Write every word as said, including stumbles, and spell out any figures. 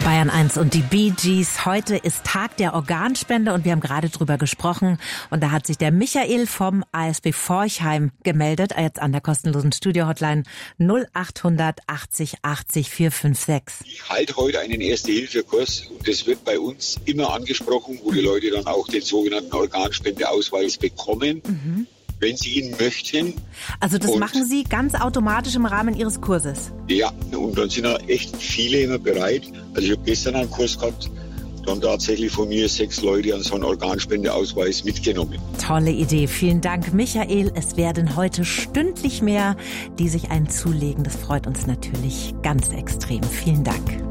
Bayern eins und die Bee Gees. Heute ist Tag der Organspende und wir haben gerade drüber gesprochen. Und da hat sich der Michael vom A S B Forchheim gemeldet, jetzt an der kostenlosen Studio-Hotline null achthundert achtzig achtzig vier fünf sechs. Ich halte heute einen Erste-Hilfe-Kurs und das wird bei uns immer angesprochen, wo die Leute dann auch den sogenannten Organspendeausweis bekommen. Mhm. Wenn Sie ihn möchten. Also das und, machen Sie ganz automatisch im Rahmen Ihres Kurses? Ja, und dann sind auch echt viele immer bereit. Also ich habe gestern einen Kurs gehabt, dann tatsächlich von mir sechs Leute an so einen Organspendeausweis mitgenommen. Tolle Idee. Vielen Dank, Michael. Es werden heute stündlich mehr, die sich einen zulegen. Das freut uns natürlich ganz extrem. Vielen Dank.